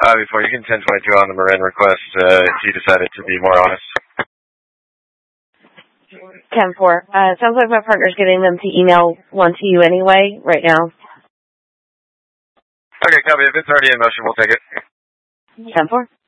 Before you can 1022 on the Marin request, if you decided to be more honest. 10-4. Sounds like my partner's getting them to email one to you anyway, right now. Okay, copy. If it's already in motion, we'll take it. 10-4.